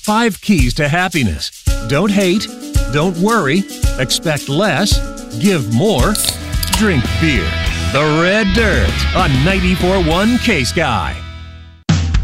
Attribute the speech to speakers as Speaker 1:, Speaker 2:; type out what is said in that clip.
Speaker 1: 5 keys to happiness. Don't hate. Don't worry. Expect less. Give more. Drink beer. The Red Dirt on 94.1 K-Sky.